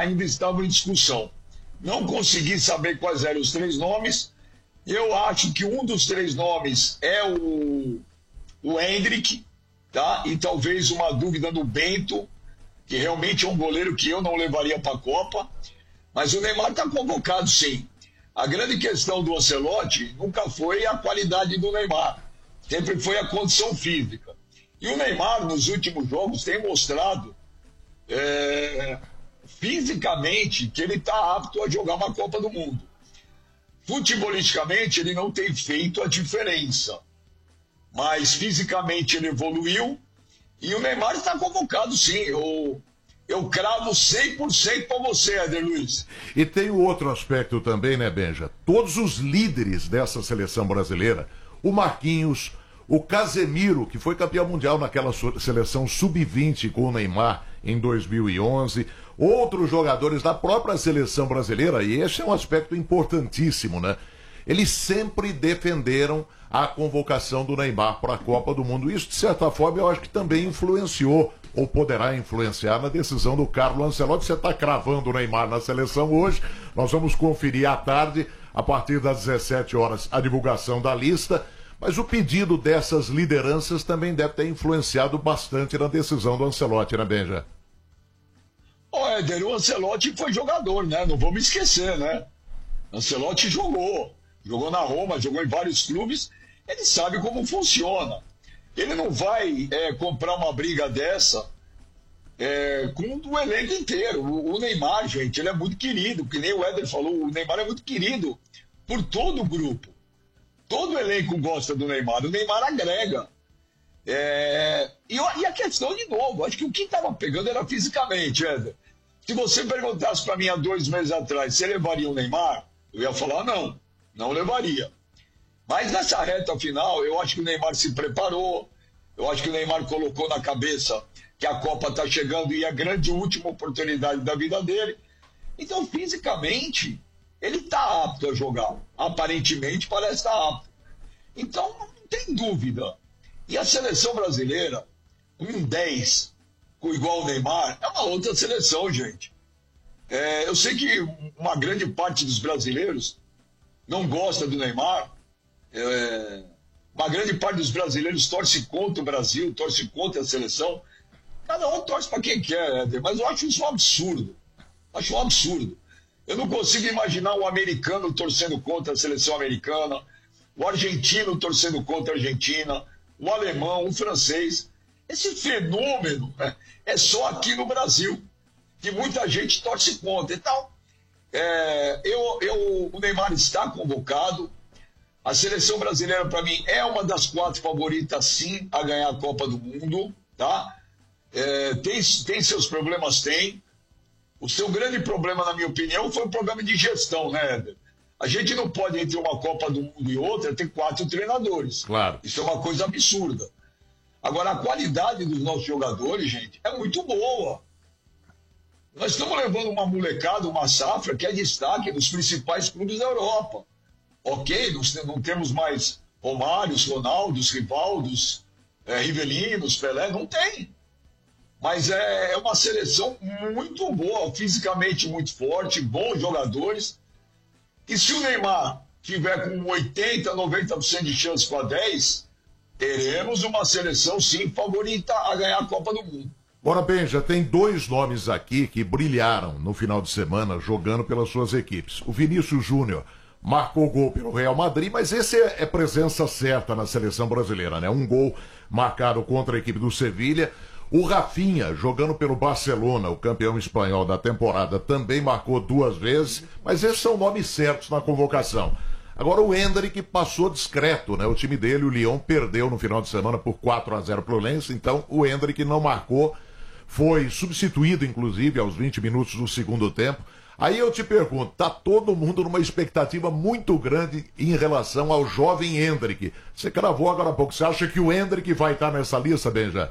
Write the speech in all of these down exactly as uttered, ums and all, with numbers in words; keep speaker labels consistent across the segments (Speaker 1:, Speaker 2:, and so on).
Speaker 1: ainda estavam em discussão. Não consegui saber quais eram os três nomes. Eu acho que um dos três nomes é o, o Endrick, tá? E talvez uma dúvida no Bento, que realmente é um goleiro que eu não levaria para a Copa. Mas o Neymar está convocado, sim. A grande questão do Ancelotti nunca foi a qualidade do Neymar, sempre foi a condição física. E o Neymar, nos últimos jogos, tem mostrado é, fisicamente que ele está apto a jogar uma Copa do Mundo. Futebolisticamente, ele não tem feito a diferença, mas fisicamente ele evoluiu e o Neymar está convocado, sim. Eu, eu cravo cem por cento para você, Éder Luiz.
Speaker 2: E tem o outro aspecto também, né, Benja? Todos os líderes dessa seleção brasileira, o Marquinhos, o Casemiro, que foi campeão mundial naquela seleção sub vinte com o Neymar em dois mil e onze, outros jogadores da própria seleção brasileira, e esse é um aspecto importantíssimo, né? Eles sempre defenderam a convocação do Neymar para a Copa do Mundo. Isso, de certa forma, eu acho que também influenciou, ou poderá influenciar, na decisão do Carlo Ancelotti. Você está cravando o Neymar na seleção hoje, nós vamos conferir à tarde, a partir das dezessete horas, a divulgação da lista. Mas o pedido dessas lideranças também deve ter influenciado bastante na decisão do Ancelotti, né, Benja?
Speaker 1: Ô, Éder, o Ancelotti foi jogador, né? Não vamos esquecer, né? Ancelotti jogou. Jogou na Roma, jogou em vários clubes. Ele sabe como funciona. Ele não vai é, comprar uma briga dessa é, com o elenco inteiro. O, o Neymar, gente, ele é muito querido. Que nem o Éder falou, o Neymar é muito querido por todo o grupo. Todo o elenco gosta do Neymar. O Neymar agrega. É... E, e a questão, de novo, acho que o que estava pegando era fisicamente, Éder. Se você perguntasse para mim há dois meses atrás se levaria o Neymar, eu ia falar não, não levaria. Mas nessa reta final, eu acho que o Neymar se preparou, eu acho que o Neymar colocou na cabeça que a Copa está chegando e é a grande última oportunidade da vida dele. Então, fisicamente, ele está apto a jogar. Aparentemente, parece estar apto. Então, não tem dúvida. E a seleção brasileira, com um dez, com igual o Neymar, é uma outra seleção, gente. É, eu sei que uma grande parte dos brasileiros não gosta do Neymar. É, uma grande parte dos brasileiros torce contra o Brasil, torce contra a seleção. Cada um torce para quem quer, mas eu acho isso um absurdo. Acho um absurdo. Eu não consigo imaginar um americano torcendo contra a seleção americana, o argentino torcendo contra a Argentina, o alemão, o francês. Esse fenômeno, né, é só aqui no Brasil, que muita gente torce contra. Então, é, eu, eu, o Neymar está convocado. A seleção brasileira, para mim, é uma das quatro favoritas, sim, a ganhar a Copa do Mundo. Tá? É, tem, tem seus problemas, tem. O seu grande problema, na minha opinião, foi o problema de gestão, né, Éder? A gente não pode, entre uma Copa do Mundo e outra, ter quatro treinadores.
Speaker 2: Claro.
Speaker 1: Isso é uma coisa absurda. Agora, a qualidade dos nossos jogadores, gente, é muito boa. Nós estamos levando uma molecada, uma safra, que é destaque nos principais clubes da Europa. Ok, nós não temos mais Romários, Ronaldos, Rivaldos, é, Rivelinos, Pelé, não tem. Mas é, é uma seleção muito boa, fisicamente muito forte, bons jogadores. E se o Neymar tiver com oitenta, noventa por cento de chance com a dez, teremos uma seleção, sim, favorita a ganhar a Copa do Mundo.
Speaker 2: Ora bem, já tem dois nomes aqui que brilharam no final de semana jogando pelas suas equipes. O Vinícius Júnior marcou gol pelo Real Madrid, mas esse é, é presença certa na seleção brasileira, né? Um gol marcado contra a equipe do Sevilha. O Rafinha, jogando pelo Barcelona, o campeão espanhol da temporada, também marcou duas vezes, mas esses são nomes certos na convocação. Agora o Endrick passou discreto, né? O time dele, o Lyon, perdeu no final de semana por quatro a zero pro Lens, então o Endrick não marcou, foi substituído, inclusive, aos vinte minutos do segundo tempo. Aí eu te pergunto, tá todo mundo numa expectativa muito grande em relação ao jovem Endrick. Você cravou agora há pouco, você acha que o Endrick vai estar nessa lista, Benja?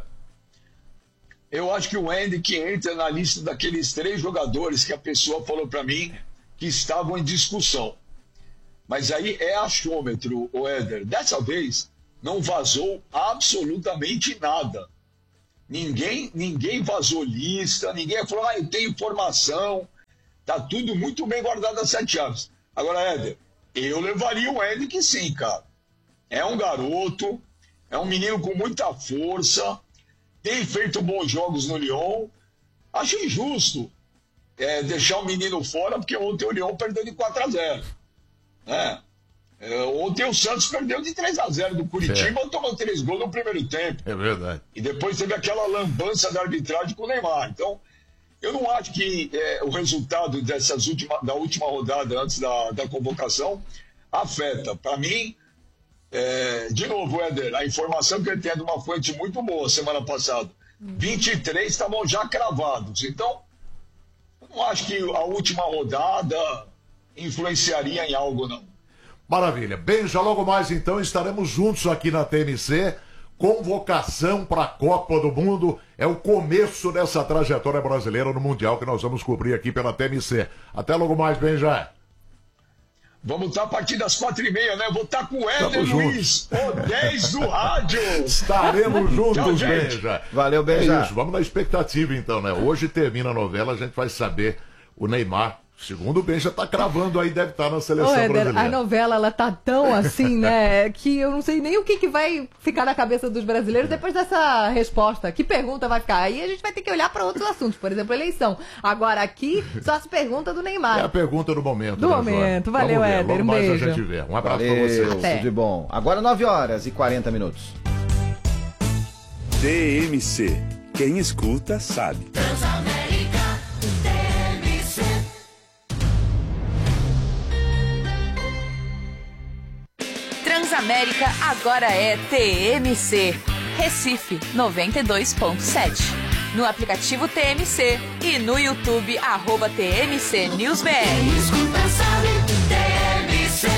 Speaker 1: Eu acho que o Endrick entra na lista daqueles três jogadores que a pessoa falou para mim que estavam em discussão. Mas aí é achômetro, o Éder. Dessa vez não vazou absolutamente nada. Ninguém, ninguém vazou lista, ninguém falou, ah, eu tenho informação. Tá tudo muito bem guardado a sete chaves. Agora, Éder, eu levaria o Henrique sim, cara. É um garoto, é um menino com muita força, tem feito bons jogos no Lyon. Acho injusto é, deixar o menino fora, porque ontem o Lyon perdeu de quatro a zero. Né? É, ontem o Santos perdeu de três a zero do Curitiba, é. tomou três gols no primeiro tempo.
Speaker 2: É verdade.
Speaker 1: E depois teve aquela lambança da arbitragem com o Neymar. Então, eu não acho que é, o resultado dessas última, da última rodada antes da, da convocação afeta. Para mim, é, de novo, Éder, a informação que eu tenho é de uma fonte muito boa semana passada. vinte e três estavam já cravados. Então, eu não acho que a última rodada influenciaria em algo, não.
Speaker 2: Maravilha. Bem, já logo mais então estaremos juntos aqui na T M C. Convocação para a Copa do Mundo. É o começo dessa trajetória brasileira no Mundial que nós vamos cobrir aqui pela T M C. Até logo mais, Benja.
Speaker 1: Vamos estar a partir das quatro e meia, né? Vou estar com o Éder Luiz, o dez do rádio.
Speaker 2: Estaremos juntos, Benja.
Speaker 3: Valeu, Benja.
Speaker 2: É isso, vamos na expectativa então, né? Hoje termina a novela, a gente vai saber o Neymar. Segundo o Benja, tá cravando aí, deve estar na seleção
Speaker 4: Ô, Éder,
Speaker 2: brasileira.
Speaker 4: a novela, ela tá tão assim, né, que eu não sei nem o que, que vai ficar na cabeça dos brasileiros depois dessa resposta. Que pergunta vai ficar? Aí a gente vai ter que olhar para outros assuntos, por exemplo, eleição. Agora aqui, só se pergunta do Neymar.
Speaker 2: É a pergunta do momento.
Speaker 4: Do
Speaker 2: né,
Speaker 4: momento.
Speaker 2: Joana?
Speaker 4: Valeu,
Speaker 2: Vamos ver,
Speaker 4: Éder,
Speaker 2: logo
Speaker 4: um
Speaker 2: mais
Speaker 4: beijo.
Speaker 2: a gente vê. Um abraço
Speaker 3: Valeu,
Speaker 2: pra você.
Speaker 3: tudo de bom. Agora nove horas e quarenta minutos.
Speaker 5: T M C. Quem escuta, sabe.
Speaker 6: Transamérica agora é T M C. Recife noventa e dois ponto sete. No aplicativo T M C e no YouTube, arroba T M C News B R.
Speaker 7: Escuta, sabe, T M C.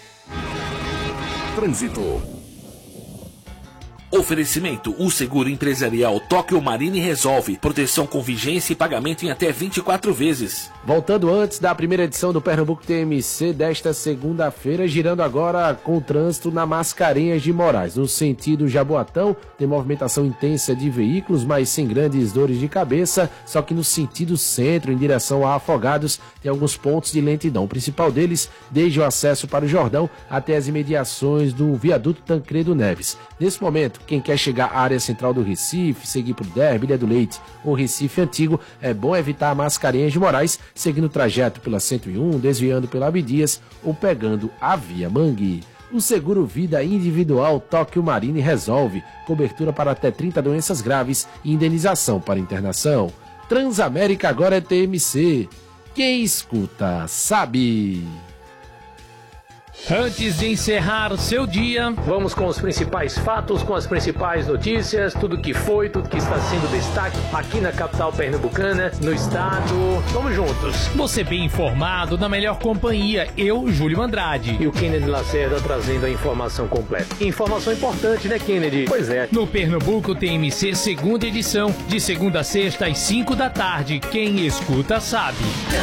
Speaker 5: Trânsito. Oferecimento, o seguro empresarial Tóquio Marine resolve. Proteção com vigência e pagamento em até vinte e quatro vezes.
Speaker 8: Voltando antes da primeira edição do Pernambuco T M C desta segunda-feira, girando agora com o trânsito na Mascarenhas de Moraes. No sentido Jaboatão, tem movimentação intensa de veículos, mas sem grandes dores de cabeça. Só que no sentido centro, em direção a Afogados, tem alguns pontos de lentidão. O principal deles, desde o acesso para o Jordão até as imediações do viaduto Tancredo Neves. Nesse momento, quem quer chegar à área central do Recife, seguir por Derby, Ilha do Leite ou Recife Antigo, é bom evitar a Mascarenhas de Moraes, seguindo o trajeto pela cento e um, desviando pela Abdias ou pegando a Via Mangue. O seguro vida individual Tóquio Marine resolve, cobertura para até trinta doenças graves e indenização para internação. Transamérica agora é T M C. Quem escuta, sabe.
Speaker 9: Antes de encerrar o seu dia, vamos com os principais fatos, com as principais notícias, tudo que foi, tudo que está sendo destaque aqui na capital pernambucana, no estado. Vamos juntos. Você bem informado, na melhor companhia, eu, Júlio Andrade. E o Kennedy Lacerda trazendo a informação completa. Informação importante, né, Kennedy? Pois é. No Pernambuco T M C, segunda edição, de segunda a sexta às cinco da tarde. Quem escuta sabe.